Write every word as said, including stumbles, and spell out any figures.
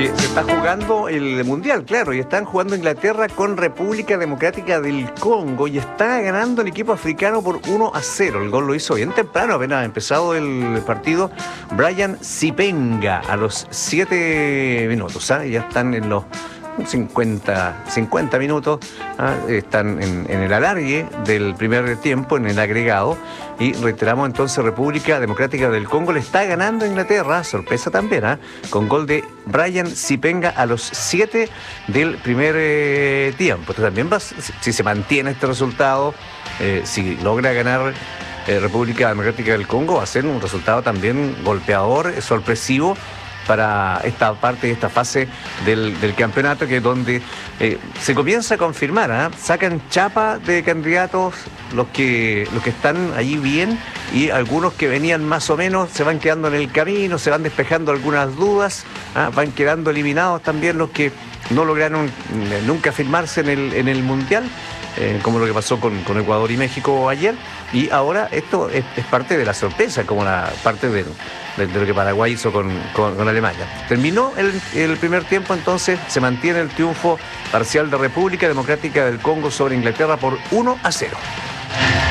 Oye, se está jugando el Mundial, claro, y están jugando Inglaterra con República Democrática del Congo y está ganando el equipo africano por uno a cero. El gol lo hizo bien temprano, apenas ha empezado el partido. Brian Sipenga a los siete minutos, ¿sabes? Ya están en los cincuenta, cincuenta minutos, ¿ah? Están en, en el alargue del primer tiempo, en el agregado, y reiteramos entonces, República Democrática del Congo le está ganando a Inglaterra, sorpresa también, ¿ah? Con gol de Brian Sipenga a los siete del primer eh, tiempo. Entonces también va, si, si se mantiene este resultado, eh, si logra ganar eh, República Democrática del Congo, va a ser un resultado también golpeador, sorpresivo, para esta parte, esta fase del, del campeonato, que es donde eh, se comienza a confirmar, ¿eh? Sacan chapa de candidatos los que, los que están allí bien, y algunos que venían más o menos se van quedando en el camino, se van despejando algunas dudas, ¿eh? Van quedando eliminados también los que no lograron eh, nunca firmarse en el, en el Mundial, eh, como lo que pasó con, con Ecuador y México ayer. Y ahora esto es, es parte de la sorpresa, como la parte de, de, de lo que Paraguay hizo con, con, con Alemania. Terminó el, el primer tiempo, entonces se mantiene el triunfo parcial de República Democrática del Congo sobre Inglaterra por uno a cero.